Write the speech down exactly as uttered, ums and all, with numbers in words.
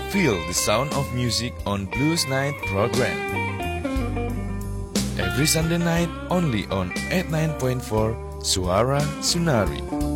Feel the sound of music on Blues Night program. Every Sunday night only on eighty-nine point four Suara Sunari.